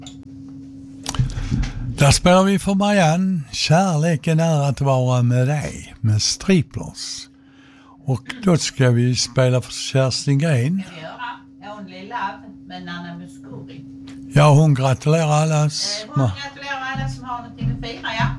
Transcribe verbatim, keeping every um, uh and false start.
Där spelar vi för Marianne. Kärleken är att vara med dig. Med Striplers. Och då ska vi spela för Kerstin Gren. Ska vi göra? Only Love med Nanna Muscuri. Ja, hon gratulerar alla. Eh, hon gratulerar alla som har någonting att fira, ja.